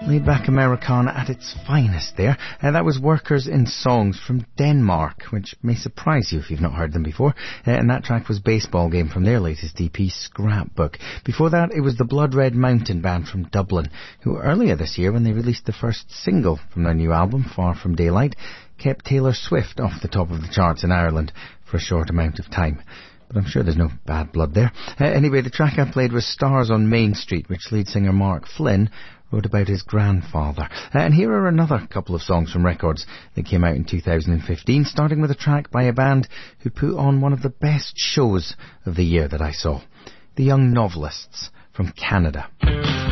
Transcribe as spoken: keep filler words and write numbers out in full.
Laid-back Americana at its finest there. Uh, that was Workers in Songs from Denmark, which may surprise you if you've not heard them before. Uh, and that track was Baseball Game from their latest E P, Scrapbook. Before that, it was the Blood Red Mountain Band from Dublin, who earlier this year, when they released the first single from their new album, Far From Daylight, kept Taylor Swift off the top of the charts in Ireland for a short amount of time. But I'm sure there's no bad blood there. Uh, anyway, the track I played was Stars on Main Street, which lead singer Mark Flynn wrote about his grandfather. Uh, and here are another couple of songs from records that came out in two thousand fifteen, starting with a track by a band who put on one of the best shows of the year that I saw. The Young Novelists from Canada.